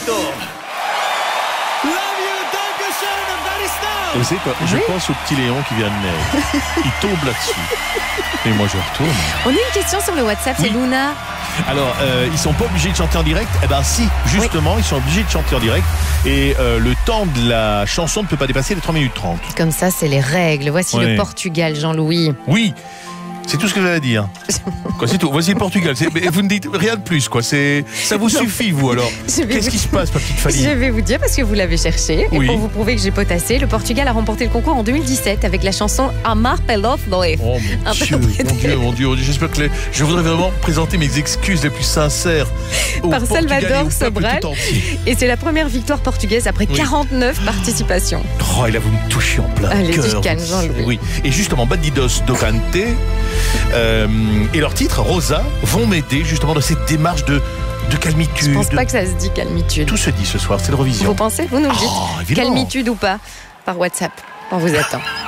Roberto. Et vous savez quoi, je pense au petit Léon qui vient de naître. Il tombe là-dessus. Et moi je retourne. On a une question sur le WhatsApp, c'est Luna. Alors, ils sont pas obligés de chanter en direct. Eh ben si, justement, ils sont obligés de chanter en direct. Et le temps de la chanson ne peut pas dépasser les 3 minutes 30. Comme ça, c'est les règles. Voici le Portugal, Jean-Louis. Oui, c'est tout ce que vous allez dire. Quoi, c'est tout. Voici le Portugal. Vous ne dites rien de plus, quoi. Ça vous suffit, vous, alors. Qu'est-ce qui se passe, ma petite Fanny? Je vais vous dire, parce que vous l'avez cherché, et pour vous prouver que j'ai potassé, le Portugal a remporté le concours en 2017 avec la chanson Amar Pelos Doe. Oh mon Dieu, j'espère que je voudrais vraiment présenter mes excuses les plus sincères par Salvador Sobral. Et c'est la première victoire portugaise après 49 participations. Oh, et là, vous me touchez en plein Allez, cœur. du calme, Jean-Louis. Oui. Et justement, Bandidos do Cante et leur titre, Rosa, vont m'aider justement dans cette démarche de calmitude. Je pense pas que ça se dit calmitude. Tout se dit ce soir, c'est l'Eurovision. Vous pensez? Vous nous le dites. Calmitude ou pas? Par WhatsApp. On vous attend.